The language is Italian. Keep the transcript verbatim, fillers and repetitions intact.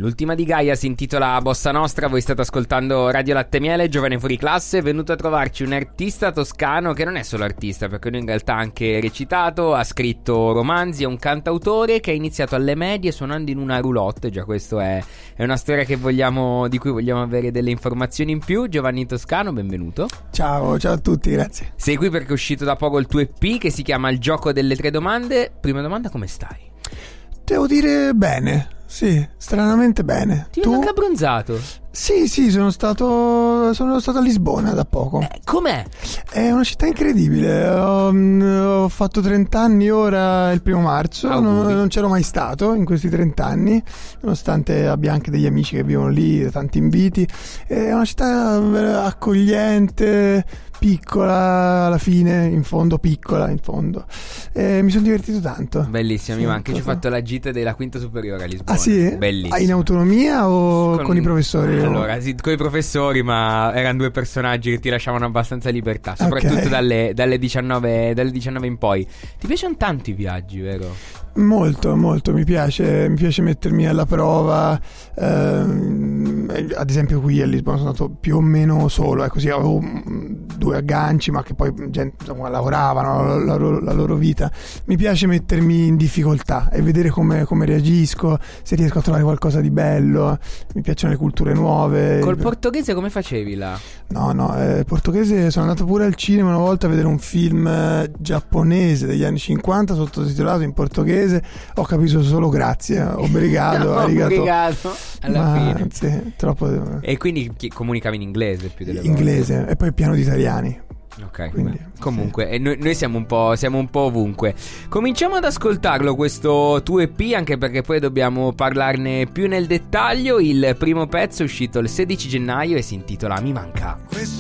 L'ultima di Gaia si intitola Bossa Nostra. Voi state ascoltando Radio Latte Miele, Giovane Fuori Classe. È venuto a trovarci un artista toscano che non è solo artista, perché lui in realtà ha anche recitato, ha scritto romanzi, è un cantautore che ha iniziato alle medie suonando in una roulotte. Già questo è, è una storia che vogliamo, di cui vogliamo avere delle informazioni in più. Giovanni Toscano, benvenuto. Ciao, ciao a tutti, grazie. Sei qui perché è uscito da poco il tuo E P che si chiama Il gioco delle tre domande. Prima domanda, come stai? Devo dire bene, sì, stranamente bene. Ti tu? vedo anche abbronzato. Sì, sì, sono stato sono stato a Lisbona da poco. Eh, com'è? È una città incredibile. Ho, ho fatto trenta anni ora il primo marzo. Non, non c'ero mai stato in questi trenta anni, nonostante abbia anche degli amici che vivono lì, tanti inviti. È una città accogliente, piccola alla fine, in fondo piccola in fondo. E mi sono divertito tanto. Bellissima, sì, mi manca. Ci ho fatto la gita della quinta superiore a Lisbona. Ah sì? Bellissima. In autonomia o con, con i professori? Allora, sì, con i professori, ma erano due personaggi che ti lasciavano abbastanza libertà, soprattutto okay. dalle, dalle, diciannove, dalle diciannove in poi. Ti piacciono tanto i viaggi, vero? Molto, molto, mi piace, mi piace mettermi alla prova. ehm, ad esempio qui a Lisbona sono andato più o meno solo, eh, così avevo due agganci, ma che poi gente, insomma, lavoravano la, la, la, la loro vita. Mi piace mettermi in difficoltà e vedere come, come reagisco, se riesco a trovare qualcosa di bello. Mi piacciono le culture nuove. Col portoghese come facevi là? No, no, eh, portoghese sono andato pure al cinema una volta a vedere un film eh, giapponese degli anni cinquanta sottotitolato in portoghese. Ho capito solo grazie, obrigado, no, arigato. Obrigado alla Ma, fine. Sì, troppo. E quindi chi- comunicava in inglese più delle volte? Inglese e poi pieno di italiani. Ok, quindi, comunque sì. E noi, noi siamo un po' siamo un po' ovunque. Cominciamo ad ascoltarlo questo tuo E P, anche perché poi dobbiamo parlarne più nel dettaglio. Il primo pezzo è uscito il sedici gennaio e si intitola Mi manca.